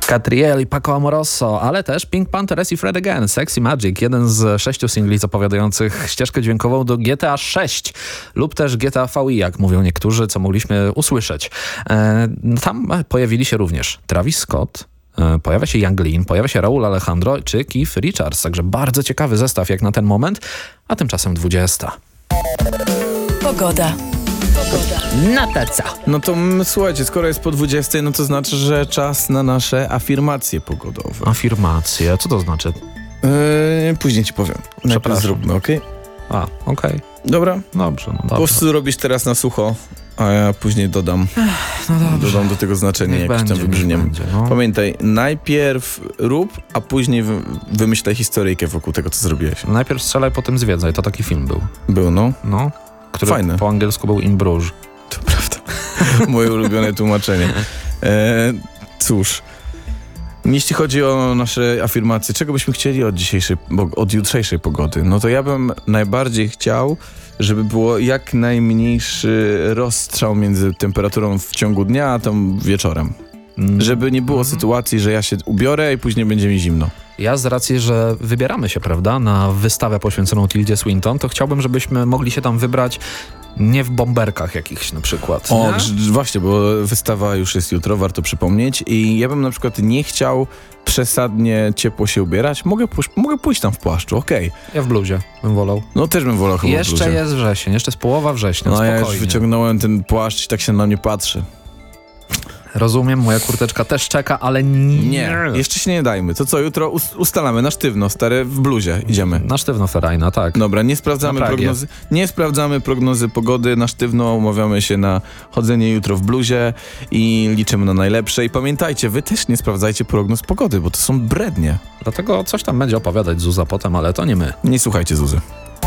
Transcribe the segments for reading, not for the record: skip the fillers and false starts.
Catriel i Paco Amoroso, ale też Pink Panthers i Fred Again, Sexy Magic, jeden z 6 singli zapowiadających ścieżkę dźwiękową do GTA 6 lub też GTA VI, jak mówią niektórzy, co mogliśmy usłyszeć. Tam pojawili się również Travis Scott, pojawia się Yung Lean, pojawia się Raul Alejandro czy Keith Richards, także bardzo ciekawy zestaw jak na ten moment, a tymczasem 20. Pogoda. Na taca. No to słuchajcie, skoro jest po 20, no to znaczy, że czas na nasze afirmacje pogodowe. Afirmacje, co to znaczy? Później ci powiem. Najpierw zróbmy, okej? Okej. Dobra? Dobrze, no dobrze. Po prostu robisz teraz na sucho, a ja później dodam. Dodam do tego znaczenie, jak tam wybrzmię. No. Pamiętaj, najpierw rób, a później wymyślaj historyjkę wokół tego, co zrobiłeś. Najpierw strzelaj, potem zwiedzaj. To taki film był. Był, no. No. Który Fajne. po angielsku był In Bruges. To prawda. Moje ulubione tłumaczenie. Cóż. Jeśli chodzi o nasze afirmacje, czego byśmy chcieli od jutrzejszej pogody, no to ja bym najbardziej chciał, żeby było jak najmniejszy rozstrzał między temperaturą w ciągu dnia a tą wieczorem. Żeby nie było sytuacji, że ja się ubiorę i później będzie mi zimno. Ja z racji, że wybieramy się, prawda, na wystawę poświęconą Tildzie Swinton, to chciałbym, żebyśmy mogli się tam wybrać nie w bomberkach jakichś na przykład. O, właśnie, bo wystawa już jest jutro, warto przypomnieć i ja bym na przykład nie chciał przesadnie ciepło się ubierać. Mogę pójść tam w płaszczu, okej. Ja w bluzie bym wolał. No też bym wolał chyba w bluzie. Jeszcze jest wrzesień, jeszcze jest połowa września, No spokojnie. ja już wyciągnąłem ten płaszcz i tak się na mnie patrzy. Rozumiem, moja kurteczka też czeka, ale nie. Jeszcze się nie dajmy. To co, jutro ustalamy na sztywno, stary, w bluzie idziemy. Na sztywno ferajna, tak. Dobra, nie sprawdzamy prognozy pogody, na sztywno umawiamy się na chodzenie jutro w bluzie i liczymy na najlepsze. I pamiętajcie, wy też nie sprawdzajcie prognoz pogody, bo to są brednie. Dlatego coś tam będzie opowiadać Zuza potem, ale to nie my. Nie słuchajcie Zuzy.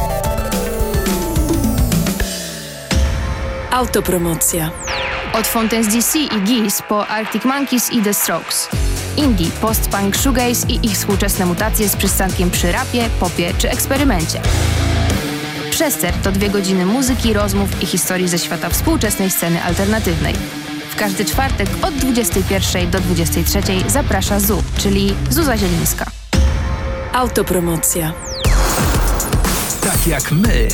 Autopromocja. Od Fontaine's DC i Geese po Arctic Monkeys i The Strokes. Indie, post-punk, shoegaze i ich współczesne mutacje z przystankiem przy rapie, popie czy eksperymencie. Przester to 2 godziny muzyki, rozmów i historii ze świata współczesnej sceny alternatywnej. W każdy czwartek od 21 do 23 zaprasza ZU, czyli Zuza Zielińska. Autopromocja. Tak jak my.